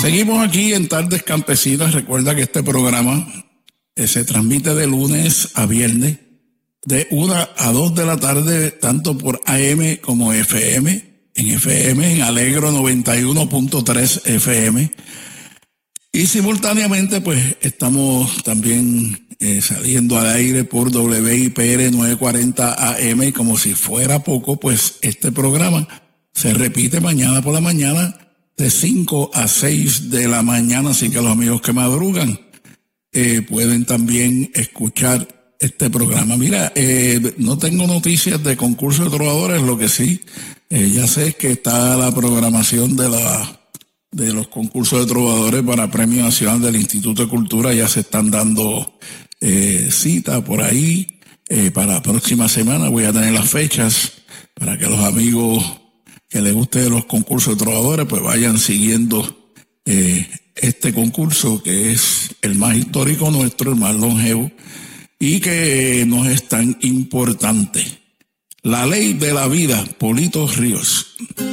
Seguimos aquí en Tardes Campesinas. Recuerda que este programa se transmite de lunes a viernes de 1 a 2 de la tarde, tanto por AM como FM. En FM, en Alegro 91.3 FM. Y simultáneamente, pues, estamos también saliendo al aire por WIPR 940 AM. Y como si fuera poco, pues, este programa se repite mañana por la mañana de 5 a 6 de la mañana. Así que los amigos que madrugan pueden también escuchar este programa. Mira, no tengo noticias de concurso de trovadores, lo que sí, ya sé es que está la programación de los concursos de trovadores para Premio Nacional del Instituto de Cultura. Ya se están dando cita por ahí para la próxima semana. Voy a tener las fechas para que los amigos que les guste los concursos de trovadores pues vayan siguiendo este concurso, que es el más histórico nuestro, el más longevo y que nos es tan importante. La ley de la vida, Polito Ríos.